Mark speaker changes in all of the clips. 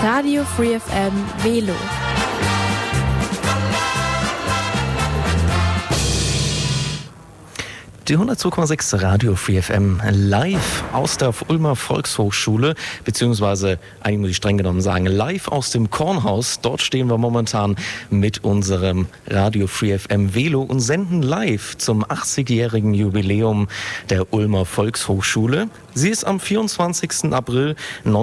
Speaker 1: Radio Free FM Velo.
Speaker 2: Die 102,6 Radio Free FM live aus der Ulmer Volkshochschule, beziehungsweise eigentlich muss ich streng genommen sagen, live aus dem Kornhaus. Dort stehen wir momentan mit unserem Radio Free FM Velo und senden live zum 80-jährigen Jubiläum der Ulmer Volkshochschule. Sie ist am 24. April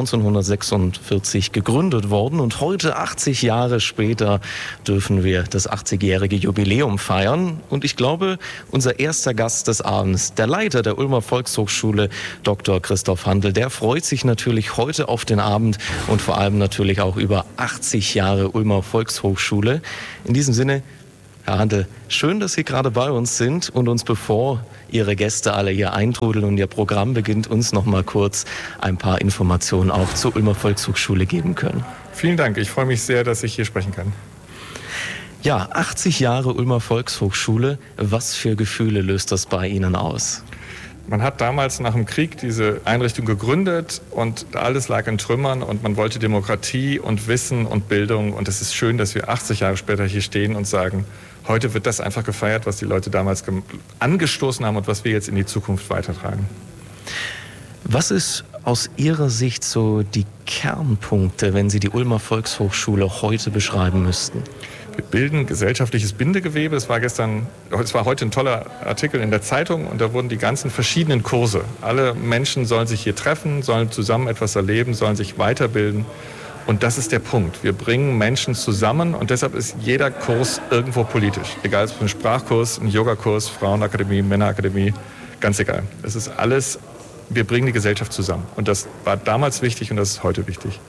Speaker 2: 1946 gegründet worden und heute, 80 Jahre später, dürfen wir das 80-jährige Jubiläum feiern. Und ich glaube, unser erster Gast des Abends, der Leiter der Ulmer Volkshochschule, Dr. Christoph Handel, der freut sich natürlich heute auf den Abend und vor allem natürlich auch über 80 Jahre Ulmer Volkshochschule. In diesem Sinne, Herr Handel, schön, dass Sie gerade bei uns sind und uns, bevor Ihre Gäste alle hier eintrudeln und Ihr Programm beginnt, uns noch mal kurz ein paar Informationen auch zur Ulmer Volkshochschule geben können.
Speaker 3: Vielen Dank, ich freue mich sehr, dass ich hier sprechen kann.
Speaker 2: Ja, 80 Jahre Ulmer Volkshochschule. Was für Gefühle löst das bei Ihnen aus?
Speaker 3: Man hat damals nach dem Krieg diese Einrichtung gegründet und alles lag in Trümmern und man wollte Demokratie und Wissen und Bildung. Und es ist schön, dass wir 80 Jahre später hier stehen und sagen, heute wird das einfach gefeiert, was die Leute damals angestoßen haben und was wir jetzt in die Zukunft weitertragen.
Speaker 2: Was ist aus Ihrer Sicht so die Kernpunkte, wenn Sie die Ulmer Volkshochschule heute beschreiben müssten?
Speaker 3: Wir bilden gesellschaftliches Bindegewebe. Es war heute ein toller Artikel in der Zeitung und da wurden die ganzen verschiedenen Kurse. Alle Menschen sollen sich hier treffen, sollen zusammen etwas erleben, sollen sich weiterbilden. Und das ist der Punkt. Wir bringen Menschen zusammen und deshalb ist jeder Kurs irgendwo politisch. Egal, ob es ein Sprachkurs, ein Yogakurs, Frauenakademie, Männerakademie, ganz egal. Es ist alles, wir bringen die Gesellschaft zusammen. Und das war damals wichtig und das ist heute wichtig.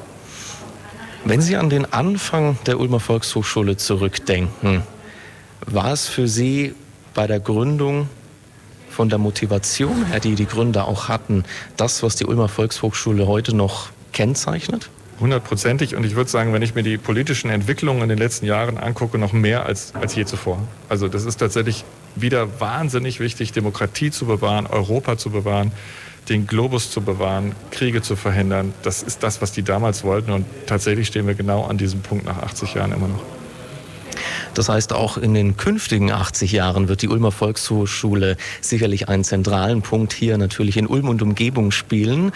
Speaker 2: Wenn Sie an den Anfang der Ulmer Volkshochschule zurückdenken, war es für Sie bei der Gründung von der Motivation her, die die Gründer auch hatten, das, was die Ulmer Volkshochschule heute noch kennzeichnet?
Speaker 3: 100%. Und ich würde sagen, wenn ich mir die politischen Entwicklungen in den letzten Jahren angucke, noch mehr als je zuvor. Also das ist tatsächlich wieder wahnsinnig wichtig, Demokratie zu bewahren, Europa zu bewahren, den Globus zu bewahren, Kriege zu verhindern. Das ist das, was die damals wollten. Und tatsächlich stehen wir genau an diesem Punkt nach 80 Jahren immer noch.
Speaker 2: Das heißt, auch in den künftigen 80 Jahren wird die Ulmer Volkshochschule sicherlich einen zentralen Punkt hier natürlich in Ulm und Umgebung spielen.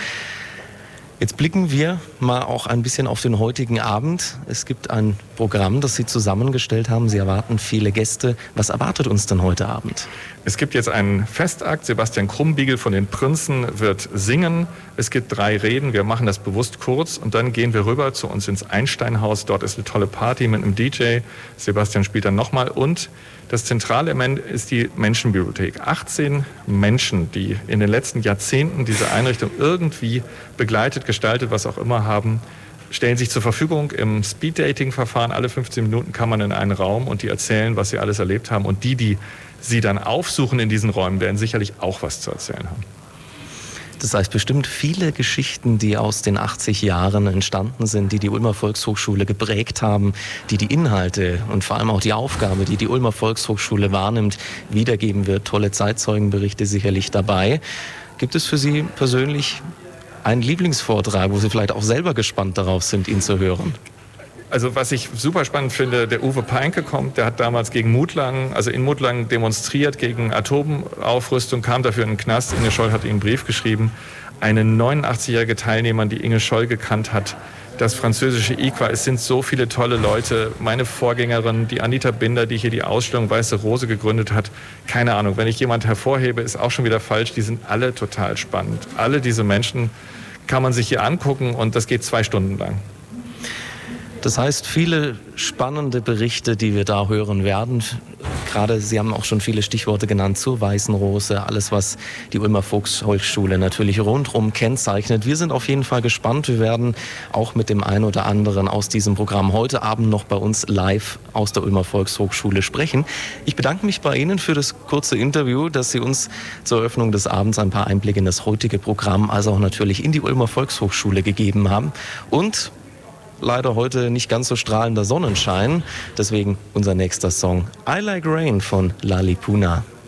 Speaker 2: Jetzt blicken wir mal auch ein bisschen auf den heutigen Abend. Es gibt ein Programm, das Sie zusammengestellt haben. Sie erwarten viele Gäste. Was erwartet uns denn heute Abend?
Speaker 3: Es gibt jetzt einen Festakt. Sebastian Krumbiegel von den Prinzen wird singen. Es gibt 3 Reden. Wir machen das bewusst kurz. Und dann gehen wir rüber zu uns ins Einsteinhaus. Dort ist eine tolle Party mit einem DJ. Sebastian spielt dann nochmal. Und das zentrale Element ist die Menschenbibliothek. 18 Menschen, die in den letzten Jahrzehnten diese Einrichtung irgendwie begleitet, gestaltet, was auch immer haben, stellen sich zur Verfügung im Speed-Dating-Verfahren. Alle 15 Minuten kann man in einen Raum und die erzählen, was sie alles erlebt haben. Und die sie dann aufsuchen in diesen Räumen, werden sicherlich auch was zu erzählen haben.
Speaker 2: Das heißt, bestimmt viele Geschichten, die aus den 80 Jahren entstanden sind, die die Ulmer Volkshochschule geprägt haben, die die Inhalte und vor allem auch die Aufgabe, die die Ulmer Volkshochschule wahrnimmt, wiedergeben wird. Tolle Zeitzeugenberichte sicherlich dabei. Gibt es für Sie persönlich einen Lieblingsvortrag, wo Sie vielleicht auch selber gespannt darauf sind, ihn zu hören?
Speaker 3: Also was ich super spannend finde, der Uwe Peinke kommt, der hat damals gegen Mutlangen, also in Mutlangen demonstriert gegen Atomaufrüstung, kam dafür in den Knast. Inge Scholl hat ihm einen Brief geschrieben. Eine 89-jährige Teilnehmerin, die Inge Scholl gekannt hat, das französische IQA, es sind so viele tolle Leute. Meine Vorgängerin, die Anita Binder, die hier die Ausstellung Weiße Rose gegründet hat, keine Ahnung, wenn ich jemand hervorhebe, ist auch schon wieder falsch. Die sind alle total spannend. Alle diese Menschen kann man sich hier angucken und das geht 2 Stunden lang.
Speaker 2: Das heißt, viele spannende Berichte, die wir da hören werden. Gerade, Sie haben auch schon viele Stichworte genannt zur Weißen Rose, alles, was die Ulmer Volkshochschule natürlich rundherum kennzeichnet. Wir sind auf jeden Fall gespannt. Wir werden auch mit dem einen oder anderen aus diesem Programm heute Abend noch bei uns live aus der Ulmer Volkshochschule sprechen. Ich bedanke mich bei Ihnen für das kurze Interview, dass Sie uns zur Eröffnung des Abends ein paar Einblicke in das heutige Programm, also auch natürlich in die Ulmer Volkshochschule gegeben haben. Und leider heute nicht ganz so strahlender Sonnenschein. Deswegen unser nächster Song I Like Rain von Lali Puna.